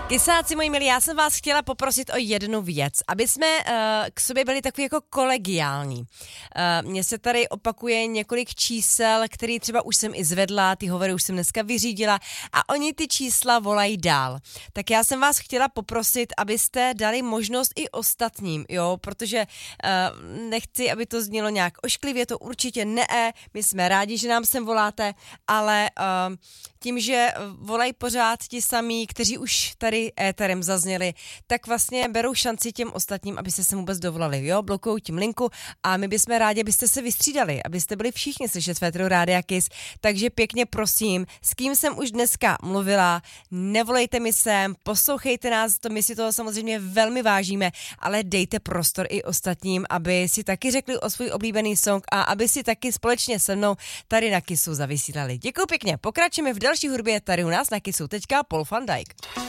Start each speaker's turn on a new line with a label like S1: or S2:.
S1: Kysáci moji milí, já jsem vás chtěla poprosit o jednu věc, aby jsme k sobě byli takový jako kolegiální. Mně se tady opakuje několik čísel, který třeba už jsem i zvedla, ty hovory už jsem dneska vyřídila a oni ty čísla volají dál. Tak já jsem vás chtěla poprosit, abyste dali možnost i ostatním, jo, protože nechci, aby to znělo nějak ošklivě, to určitě ne, my jsme rádi, že nám sem voláte, ale tím, že volají pořád ti samí, kteří už tady éterem zazněli, tak vlastně berou šanci těm ostatním, aby se sem vůbec dovolali, jo, blokují tím linku a my bychom rádi, abyste se vystřídali, abyste byli všichni slyšet v éteru Rádia Kiss, takže pěkně prosím, s kým jsem už dneska mluvila, nevolejte mi sem, poslouchejte nás, to my si toho samozřejmě velmi vážíme, ale dejte prostor i ostatním, aby si taky řekli o svůj oblíbený song a aby si taky společně se mnou tady na Kissu zavysílali. Děkuji pěkně, pokračujeme v další hudbě tady u nás na Kissu, teďka Paul van Dyk.